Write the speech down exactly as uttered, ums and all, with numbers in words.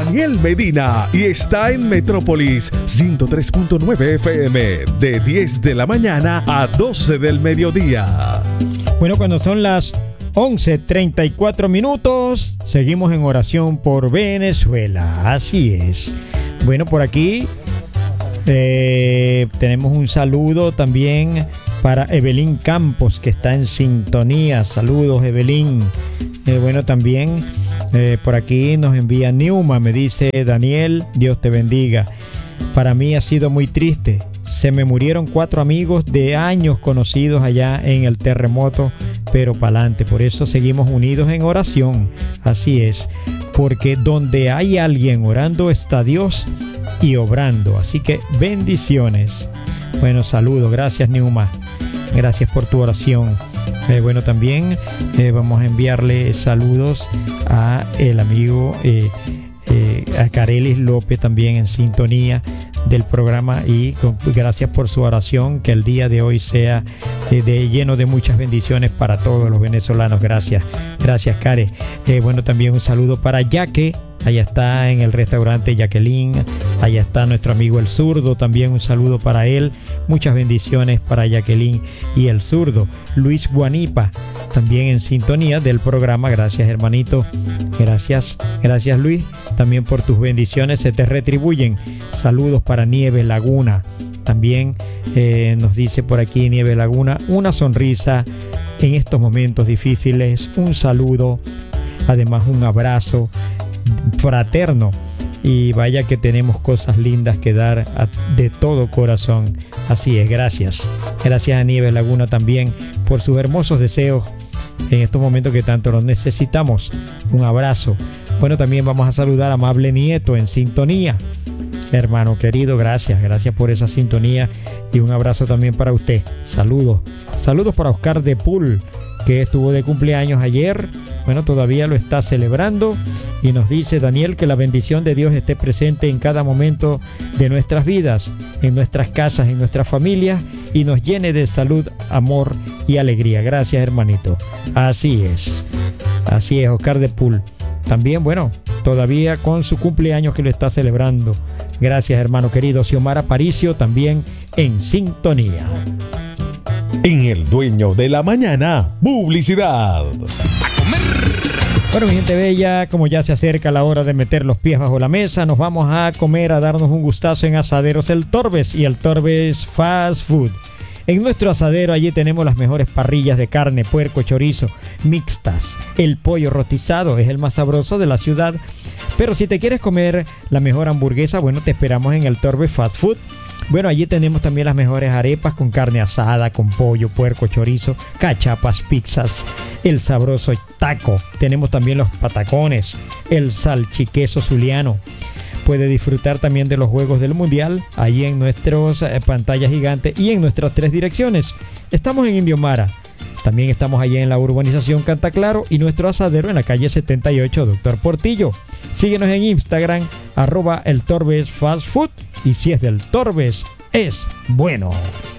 Daniel Medina y está en Metrópolis ciento tres punto nueve F M de diez de la mañana a doce del mediodía. Bueno, cuando son las once treinta y cuatro minutos, seguimos en oración por Venezuela. Así es. Bueno, por aquí eh, tenemos un saludo también para Evelyn Campos, que está en sintonía. Saludos, Evelyn. Eh, bueno, también eh, por aquí nos envía Neuma, me dice: Daniel, Dios te bendiga. Para mí ha sido muy triste. Se me murieron cuatro amigos de años conocidos allá en el terremoto, pero pa'lante. Por eso seguimos unidos en oración. Así es, porque donde hay alguien orando está Dios y obrando. Así que bendiciones. Bueno, saludos. Gracias, Neuma. Gracias por tu oración. Eh, bueno, también eh, vamos a enviarle saludos a el amigo eh, eh, a Carelis López, también en sintonía del programa, y con, gracias por su oración. Que el día de hoy sea eh, de, lleno de muchas bendiciones para todos los venezolanos. Gracias, gracias, Care. Eh, bueno, también un saludo para Yaque. Allá está en el restaurante Jacqueline. Allá está nuestro amigo el Zurdo. También un saludo para él. Muchas bendiciones para Jacqueline y el Zurdo. Luis Guanipa, también en sintonía del programa. Gracias, hermanito. Gracias, gracias, Luis. También por tus bendiciones se te retribuyen. Saludos para Nieve Laguna. También eh, nos dice por aquí Nieve Laguna: una sonrisa en estos momentos difíciles. Un saludo, además un abrazo fraterno, y vaya que tenemos cosas lindas que dar a, de todo corazón. Así es, gracias. Gracias a Nieves Laguna también por sus hermosos deseos en estos momentos que tanto los necesitamos. Un abrazo. Bueno, también vamos a saludar a Amable Nieto en sintonía. Hermano querido, gracias, gracias por esa sintonía, y un abrazo también para usted. Saludos, saludos para Oscar de Pool, que estuvo de cumpleaños ayer. Bueno, todavía lo está celebrando, y nos dice: Daniel, que la bendición de Dios esté presente en cada momento de nuestras vidas, en nuestras casas, en nuestras familias, y nos llene de salud, amor y alegría. Gracias, hermanito. Así es, así es, Oscar de Pool. También, bueno, todavía con su cumpleaños que lo está celebrando. Gracias, hermano querido. Xiomara Aparicio también en sintonía. En El Dueño de la Mañana, publicidad. Bueno, mi gente bella, como ya se acerca la hora de meter los pies bajo la mesa, nos vamos a comer, a darnos un gustazo en Asaderos El Torbes y El Torbes Fast Food. En nuestro asadero allí tenemos las mejores parrillas de carne, puerco, chorizo, mixtas. El pollo rostizado es el más sabroso de la ciudad. Pero si te quieres comer la mejor hamburguesa, bueno, te esperamos en El Torbes Fast Food. Bueno, allí tenemos también las mejores arepas con carne asada, con pollo, puerco, chorizo, cachapas, pizzas, el sabroso taco. Tenemos también los patacones, el salchiqueso zuliano. Puede disfrutar también de los juegos del Mundial allí en nuestras eh, pantallas gigantes y en nuestras tres direcciones. Estamos en Indiomara. También estamos allí en la urbanización Cantaclaro, y nuestro asadero en la calle setenta y ocho, Doctor Portillo. Síguenos en Instagram, arroba El Torbes Fast Food. Y si es del Torbes, es bueno.